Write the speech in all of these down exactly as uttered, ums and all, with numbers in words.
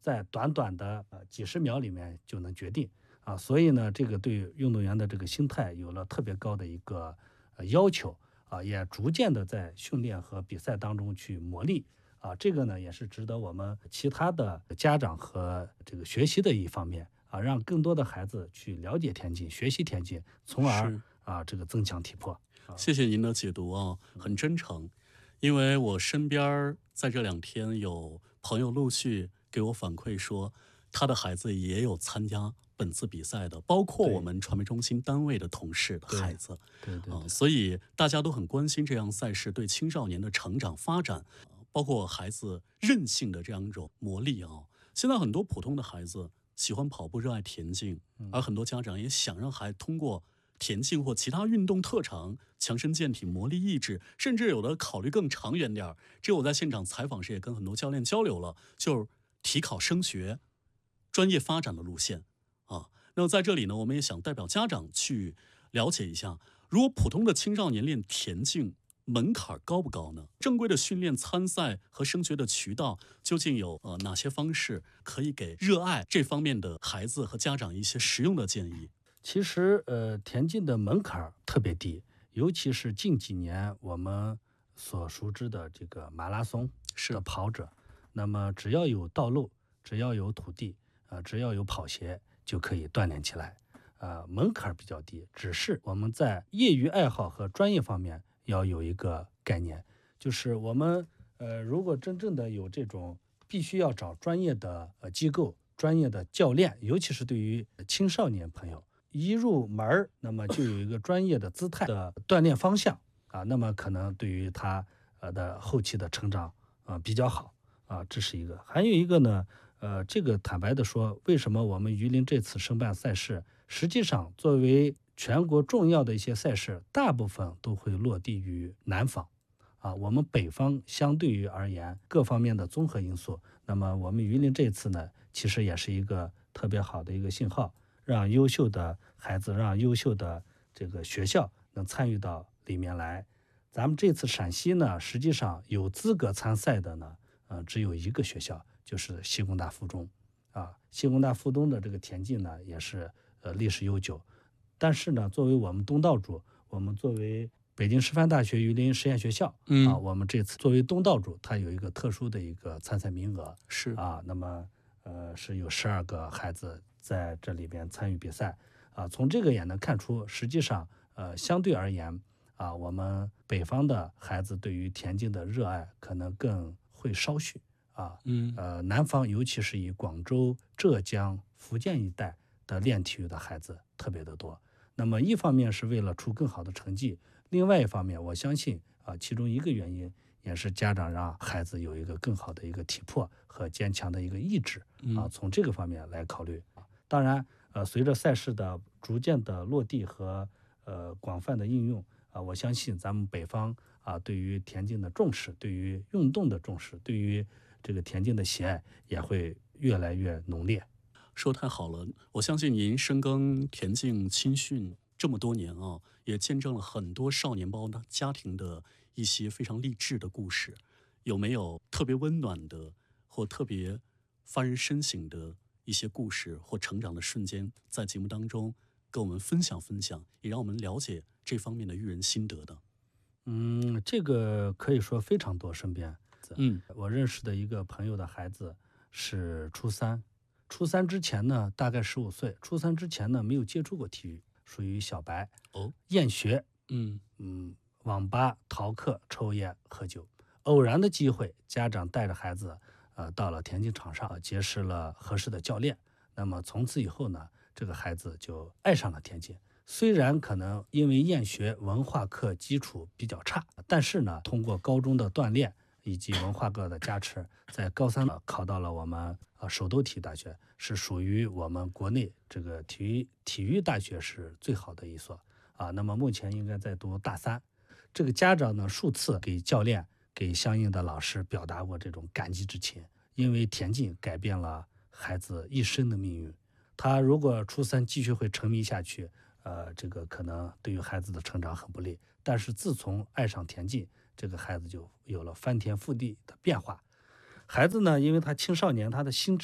在短短的呃几十秒里面就能决定啊，所以呢，这个对运动员的这个心态有了特别高的一个呃要求啊，也逐渐的在训练和比赛当中去磨砺啊，这个呢也是值得我们其他的家长和这个学习的一方面啊，让更多的孩子去了解田径、学习田径，从而啊这个增强体魄。 谢谢您的解读啊，很真诚。因为我身边在这两天有朋友陆续给我反馈说，他的孩子也有参加本次比赛的，包括我们传媒中心单位的同事的孩子。 对 对, 对, 对、 呃、所以大家都很关心这样赛事对青少年的成长发展，包括孩子韧性的这样一种磨砺啊。现在很多普通的孩子喜欢跑步，热爱田径，而很多家长也想让孩子通过田径或其他运动特长强身健体、磨砺意志，甚至有的考虑更长远点。这我在现场采访时也跟很多教练交流了，就是体考升学、专业发展的路线啊。那么在这里呢，我们也想代表家长去了解一下，如果普通的青少年练田径门槛高不高呢？正规的训练、参赛和升学的渠道究竟有呃哪些方式可以给热爱这方面的孩子和家长一些实用的建议？ 其实呃，田径的门槛特别低，尤其是近几年我们所熟知的这个马拉松的跑者，那么只要有道路，只要有土地，呃，只要有跑鞋，就可以锻炼起来。呃，门槛比较低，只是我们在业余爱好和专业方面要有一个概念，就是我们呃，如果真正的有这种必须要找专业的呃机构、专业的教练，尤其是对于青少年朋友。一入门，那么就有一个专业的姿态的锻炼方向啊，那么可能对于他呃的后期的成长啊比较好啊，这是一个。还有一个呢，呃，这个坦白的说，为什么我们榆林这次申办赛事，实际上作为全国重要的一些赛事，大部分都会落地于南方啊，我们北方相对于而言各方面的综合因素，那么我们榆林这次呢，其实也是一个特别好的一个信号。让优秀的孩子，让优秀的这个学校能参与到里面来。咱们这次陕西呢，实际上有资格参赛的呢，呃，只有一个学校，就是西工大附中，啊，西工大附中的这个田径呢，也是呃历史悠久。但是呢，作为我们东道主，我们作为北京师范大学榆林实验学校，嗯啊，我们这次作为东道主，它有一个特殊的一个参赛名额， 是啊，那么呃是有十二个孩子在这里边参与比赛啊，从这个也能看出，实际上呃相对而言啊，我们北方的孩子对于田径的热爱可能更会稍许啊，嗯呃南方尤其是以广州、浙江、福建一带的练体育的孩子特别的多。那么一方面是为了出更好的成绩，另外一方面我相信啊，其中一个原因也是家长让孩子有一个更好的一个体魄和坚强的一个意志啊，从这个方面来考虑。当然，呃，随着赛事的逐渐的落地和呃广泛的应用啊，我相信咱们北方啊对于田径的重视，对于运动的重视，对于这个田径的喜爱也会越来越浓烈。 说太好了，我相信您深耕田径青训这么多年啊，也见证了很多少年包的家庭的一些非常励志的故事。有没有特别温暖的或特别发人深省的一些故事或成长的瞬间，在节目当中跟我们分享分享，也让我们了解这方面的育人心得的？ 嗯，这个可以说非常多。身边， 嗯， 我认识的一个朋友的孩子是初三，初三之前呢，大概十五岁，初三之前呢没有接触过体育，属于小白。 哦， 厌学， 嗯嗯，网吧逃课、抽烟、喝酒。偶然的机会，家长带着孩子，呃，到了田径场上，结识了合适的教练。那么从此以后呢，这个孩子就爱上了田径。虽然可能因为厌学，文化课基础比较差，但是呢，通过高中的锻炼以及文化课的加持，在高三考到了我们呃首都体育大学，是属于我们国内这个体育体育大学是最好的一所啊。那么目前应该在读大三。这个家长呢，数次给教练、给相应的老师表达过这种感激之情，因为田径改变了孩子一生的命运。他如果初三继续会沉迷下去，呃，这个可能对于孩子的成长很不利。但是自从爱上田径，这个孩子就有了翻天覆地的变化。孩子呢，因为他青少年，他的心智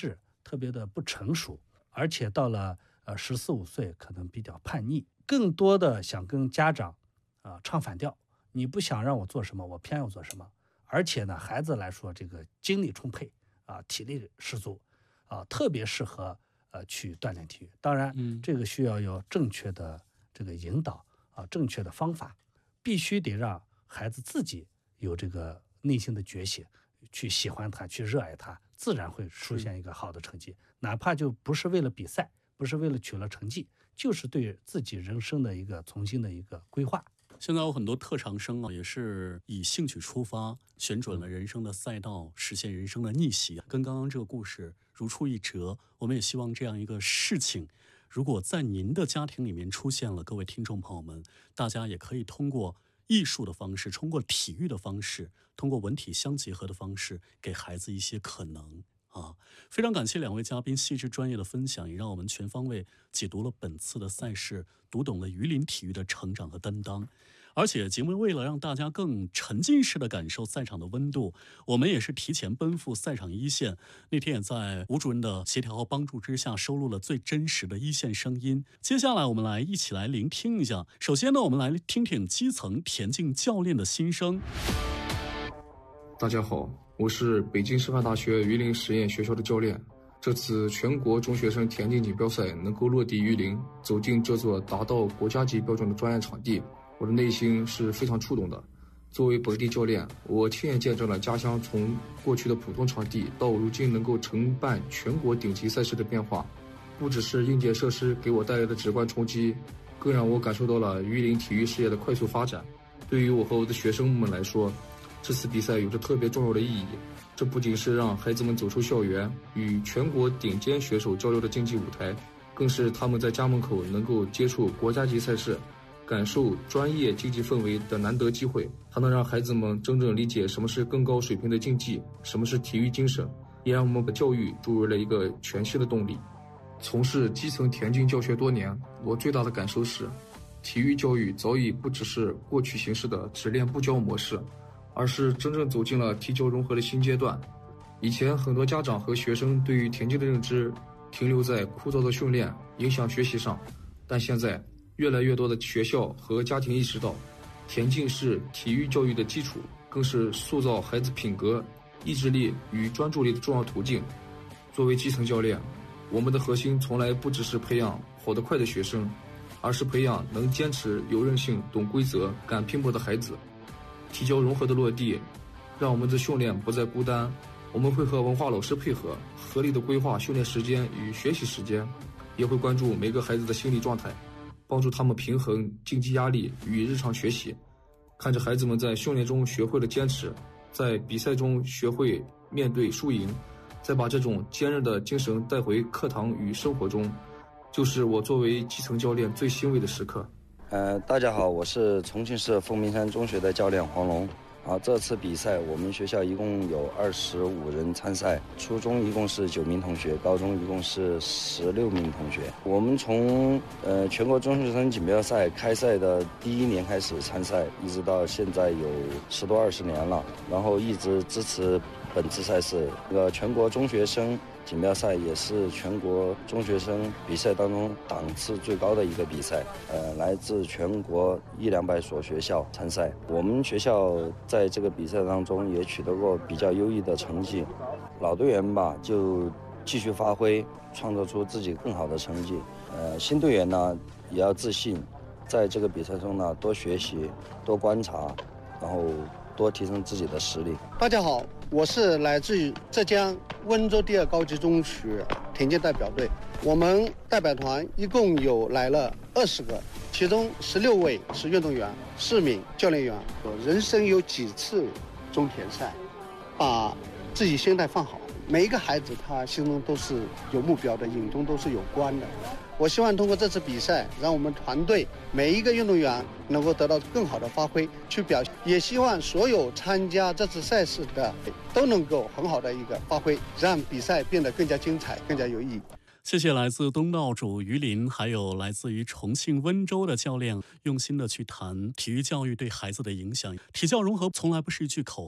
特别的不成熟，而且到了呃十四五岁可能比较叛逆，更多的想跟家长啊、呃、唱反调，你不想让我做什么，我偏要做什么。而且呢，孩子来说这个精力充沛啊，体力十足啊，特别适合呃去锻炼体育。当然， 嗯， 这个需要有正确的这个引导啊，正确的方法，必须得让孩子自己有这个内心的觉醒，去喜欢它，去热爱它，自然会出现一个好的成绩。哪怕就不是为了比赛，不是为了取了成绩，就是对自己人生的一个重新的一个规划。 现在有很多特长生啊，也是以兴趣出发，选准了人生的赛道，实现人生的逆袭，跟刚刚这个故事如出一辙。我们也希望这样一个事情，如果在您的家庭里面出现了，各位听众朋友们，大家也可以通过艺术的方式，通过体育的方式，通过文体相结合的方式，给孩子一些可能啊。非常感谢两位嘉宾细致专业的分享，也让我们全方位解读了本次的赛事，读懂了榆林体育的成长和担当。而且节目为了让大家更沉浸式的感受赛场的温度，我们也是提前奔赴赛场一线。那天也在吴主任的协调和帮助之下，收录了最真实的一线声音。接下来我们来一起来聆听一下。首先呢，我们来听听基层田径教练的心声。 大家好，我是北京师范大学榆林实验学校的教练。这次全国中学生田径锦标赛能够落地榆林，走进这座达到国家级标准的专业场地，我的内心是非常触动的。作为本地教练，我亲眼见证了家乡从过去的普通场地到如今能够承办全国顶级赛事的变化。不只是硬件设施给我带来的直观冲击，更让我感受到了榆林体育事业的快速发展。对于我和我的学生们来说，这次比赛有着特别重要的意义。这不仅是让孩子们走出校园，与全国顶尖选手交流的竞技舞台，更是他们在家门口能够接触国家级赛事，感受专业竞技氛围的难得机会。它能让孩子们真正理解什么是更高水平的竞技，什么是体育精神，也让我们把教育注入了一个全新的动力。从事基层田径教学多年，我最大的感受是，体育教育早已不只是过去形式的只练不教模式，而是真正走进了体教融合的新阶段。以前很多家长和学生对于田径的认知停留在枯燥的训练影响学习上，但现在越来越多的学校和家庭意识到，田径是体育教育的基础，更是塑造孩子品格、意志力与专注力的重要途径。作为基层教练，我们的核心从来不只是培养跑得快的学生，而是培养能坚持、有韧性、懂规则、敢拼搏的孩子。体教融合的落地，让我们的训练不再孤单。我们会和文化老师配合，合理的规划训练时间与学习时间，也会关注每个孩子的心理状态，帮助他们平衡竞技压力与日常学习。看着孩子们在训练中学会了坚持，在比赛中学会面对输赢，再把这种坚韧的精神带回课堂与生活中，就是我作为基层教练最欣慰的时刻。 呃，大家好，我是重庆市凤鸣山中学的教练黄龙。啊，这次比赛我们学校一共有二十五人参赛，初中一共是九名同学，高中一共是十六名同学。我们从呃全国中学生锦标赛开赛的第一年开始参赛，一直到现在有十多二十年了，然后一直支持本次赛事。这个全国中学生锦标赛也是全国中学生比赛当中档次最高的一个比赛，呃，来自全国一两百所学校参赛。我们学校在这个比赛当中也取得过比较优异的成绩，老队员吧就继续发挥，创造出自己更好的成绩。呃，新队员呢也要自信，在这个比赛中呢多学习、多观察，然后多提升自己的实力。 大家好，我是来自于浙江温州第二高级中学田径代表队，我们代表团一共有来了二十个，其中十六位是运动员，四名教练员。人生有几次中田赛，把自己心态放好。每一个孩子他心中都是有目标的，眼中都是有光的。我希望通过这次比赛，让我们团队每一个运动员能够得到更好的发挥，去表现。也希望所有参加这次赛事的都能够很好的一个发挥，让比赛变得更加精彩，更加有意义。 谢谢来自东道主榆林，还有来自于重庆温州的教练，用心的去谈体育教育对孩子的影响。体教融合从来不是一句口